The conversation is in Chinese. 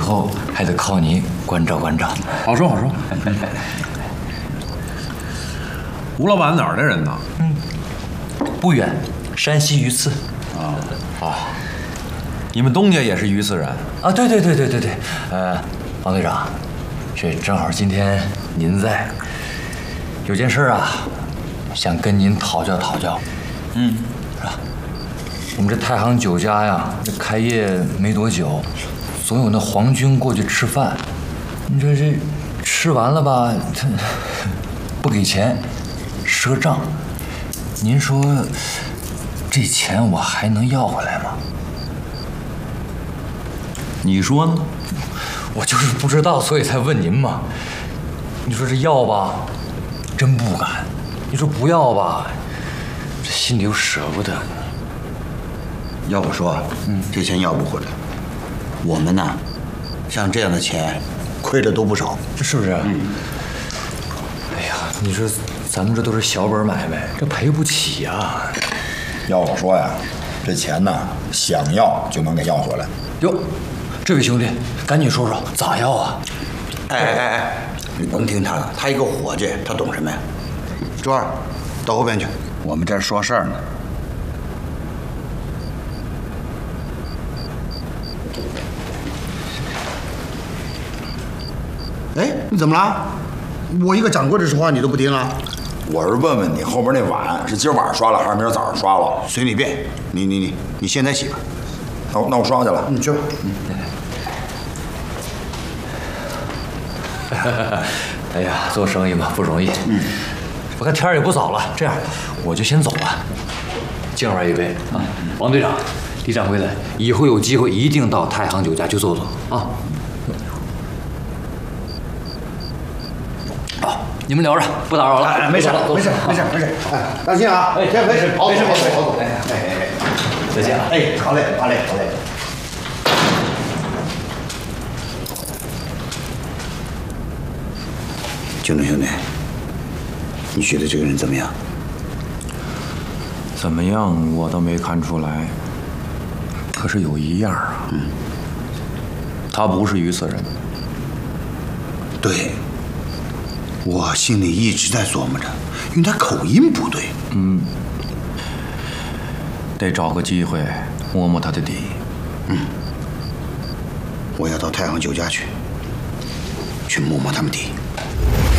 后还得靠你关照关照。 好说好说。吴老板哪儿的人呢？ 不远，山西榆次。 你们东家也是榆次人？ 啊，对。王队长，这正好今天您在，有件事啊，想跟您讨教讨教。是吧？我们这太行酒家呀，这开业没多久，总有那皇军过去吃饭。你说这吃完了吧，他不给钱，赊账。您说这钱我还能要回来吗？ 你说呢？ 我就是不知道，所以才问您嘛。你说这要吧，真不敢；你说不要吧，这心里又舍不得。 要我说，这钱要不回来。我们呢，像这样的钱，亏的都不少， 是不是？哎呀，你说咱们这都是小本买卖，这赔不起呀。 要我说呀，这钱呢，想要就能给要回来。 哟，这位兄弟，赶紧说说咋要啊？ 哎，你甭听他的，他一个伙计，他懂什么呀？周二，到后边去，我们这儿说事儿呢。哎，你怎么了？我一个掌柜的说话你都不听了？ 我是问问你，后边那碗是今儿晚上刷了还是明儿早上刷了？ 随你便，你现在洗吧。 那我刷去了。 你去吧。 哎呀，做生意嘛不容易。我看天儿也不早了，这样我就先走了。敬二位一杯啊，王队长、李掌柜的，以后有机会一定到太行酒家去坐坐啊。好，你们聊着，不打扰了。 哎，没事，哎，当心啊！哎，没事，好走。哎， 再见了。 哎，好嘞。京东兄弟，你觉得这个人怎么样？ 怎么样，我倒没看出来。可是有一样啊，他不是榆次人。 对，我心里一直在琢磨着，因为他口音不对。 得找个机会摸摸他的底。 我要到太行酒家去摸摸他们底。